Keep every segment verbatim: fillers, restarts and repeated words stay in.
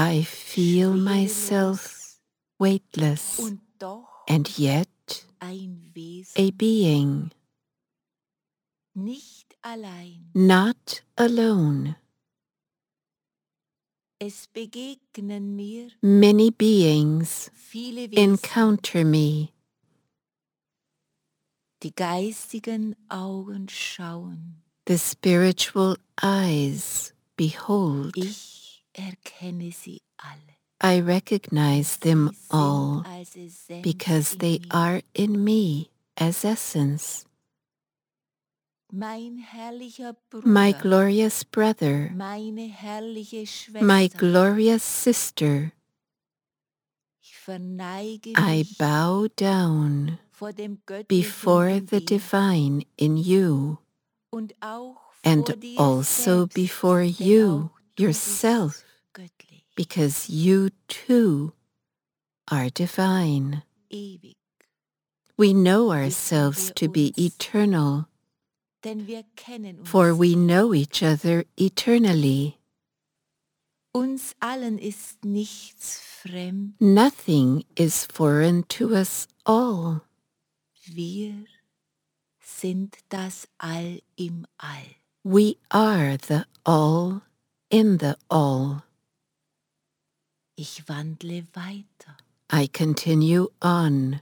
I feel myself weightless and yet a being, not alone. Many beings encounter me. Die geistigen Augen schauen. The spiritual eyes behold. Ich erkenne sie alle. I recognize them all because they are in me as essence. Mein herrlicher Bruder, My glorious brother, meine herrliche Schwester, my glorious sister, ich verneige I mich bow down vor dem Göttlichen before in the dir divine in you, und auch and vor dir also selbst, before denn you auch du yourself, bist göttlich, because you too are divine. ewig. We know Wissen ourselves wir to be uns, eternal, denn wir kennen uns. for we know each other eternally. Uns allen ist nichts fremd. Nothing is foreign to us all. Wir sind das All im All. We are the all in the all. Ich wandle weiter. I continue on.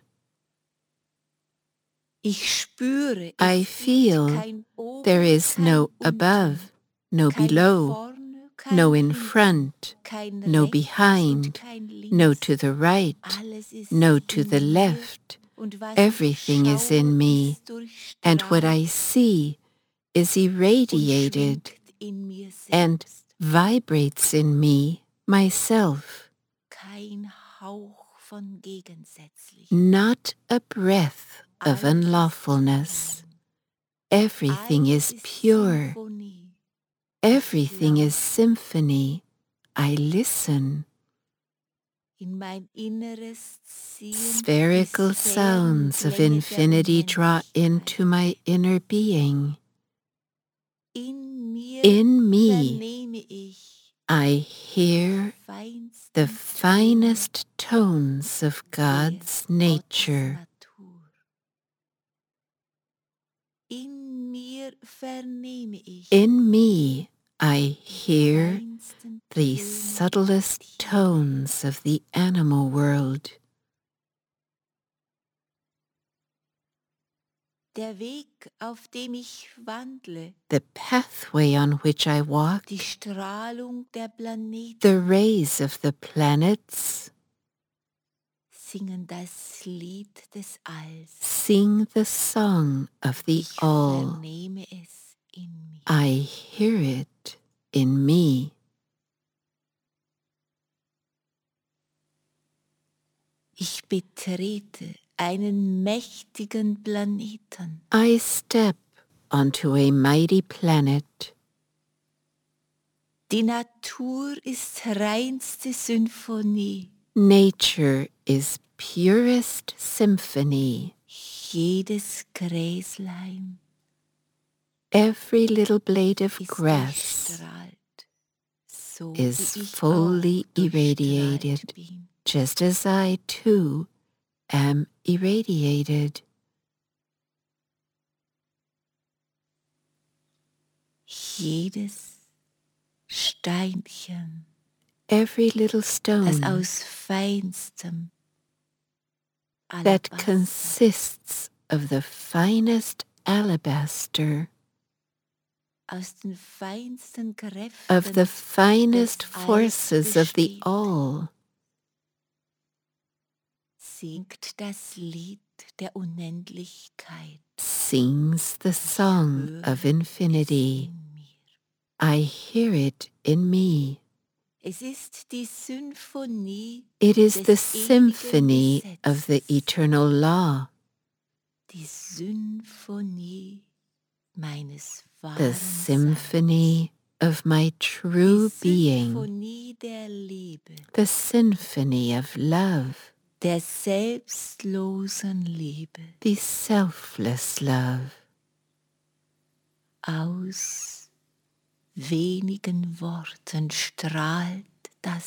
Ich spüre, I es feel gibt kein Oben, there is kein no Unten, above, no kein below, vorne, kein no in hinten, front, kein no rechts behind, und kein links. no to the right, Alles ist no to in the mir, left. und was Everything ich is schaue, in me, ist and what I durchstrahlt see is und irradiated schwingt in mir and selbst. vibrates in me, myself. Kein Hauch von gegensätzlich. Not a breath of Alles ist unlawfulness. rein. Everything Alles is ist pure. Symphonie. Everything is lausche. symphony. I listen. In mein Inneres ziehen Spherical die sounds of Sphärenklänge infinity der draw into my inner being. In mir In me, vernehme ich I hear feinsten the Töne finest tones of God's der nature. Gottesnatur. In mir vernehme ich In me, I die hear feinsten the Töne subtlest der Tiere. tones of the animal world. Der Weg, auf dem ich wandle, The pathway on which I walk, die Strahlung der Planeten, the rays of the planets, singen das Lied des Alls. sing the song of the Ich all. vernehme es in mir. I hear it in me. Ich betrete einen mächtigen Planeten. I step onto a mighty planet. Die Natur ist reinste Symphonie. Nature is purest symphony. Jedes Gräslein Every little blade of ist grass durchstrahlt, so is wie ich fully auch durchstrahlt irradiated, bin. just as I too am irradiated. Jedes Steinchen, Every little das stone aus feinstem that Alabaster, consists of the finest alabaster, aus den feinsten Kräften of the finest des Alls forces of the besteht, all, singt das Lied der Unendlichkeit. sings the song Höre of infinity. es in mir. I hear it in me. Es ist die Symphonie It is des the ewigen symphony of the Gesetzes, eternal law, die Symphonie meines the wahren symphony of my Seins, true die being, Symphonie der Liebe, the symphony of love, der selbstlosen Liebe. the selfless love. Aus wenigen Worten strahlt